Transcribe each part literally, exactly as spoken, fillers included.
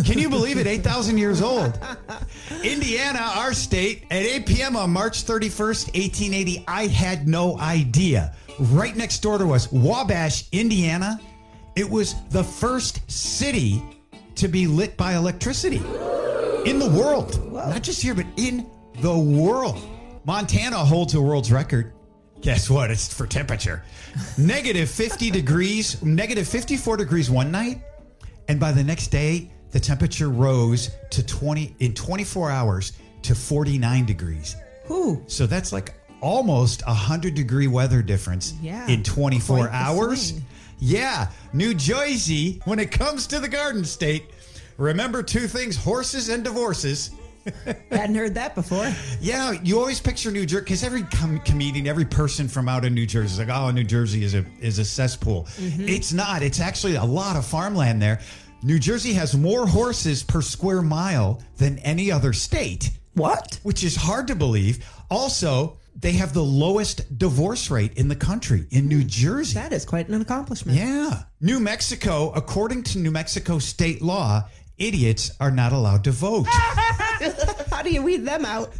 Can you believe it? eight thousand years old. Indiana, our state, at eight p.m. on March thirty-first, eighteen eighty. I had no idea. Right next door to us, Wabash, Indiana. It was the first city to be lit by electricity in the world. Whoa. Not just here, but in the world. Montana holds a world's record. Guess what? It's for temperature. Negative fifty degrees, negative fifty-four degrees one night. And by the next day, the temperature rose to twenty in twenty-four hours to forty-nine degrees. Ooh. So that's like almost a one hundred degree weather difference yeah, in twenty-four hours. Swing. Yeah. New Jersey, when it comes to the Garden State, remember two things, horses and divorces. Hadn't heard that before. Yeah, you always picture New Jersey because every com- comedian, every person from out of New Jersey is like, oh, New Jersey is a is a cesspool. Mm-hmm. It's not. It's actually a lot of farmland there. New Jersey has more horses per square mile than any other state. What? Which is hard to believe. Also, they have the lowest divorce rate in the country in New Jersey. That is quite an accomplishment. Yeah. New Mexico, according to New Mexico state law, idiots are not allowed to vote. How do you weed them out?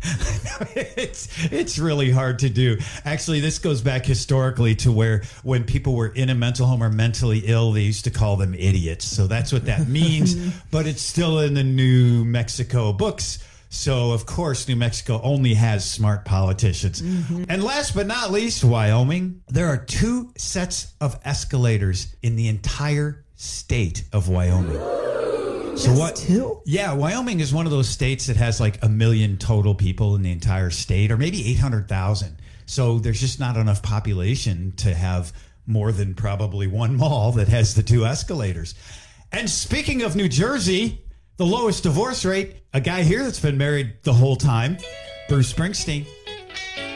it's it's really hard to do. Actually, this goes back historically to where when people were in a mental home or mentally ill, they used to call them idiots. So that's what that means. But it's still in the New Mexico books. So, of course, New Mexico only has smart politicians. Mm-hmm. And last but not least, Wyoming. There are two sets of escalators in the entire state of Wyoming. So Just what? Two? Yeah, Wyoming is one of those states that has like a million total people in the entire state, or maybe eight hundred thousand. So there's just not enough population to have more than probably one mall that has the two escalators. And speaking of New Jersey, the lowest divorce rate, a guy here that's been married the whole time, Bruce Springsteen.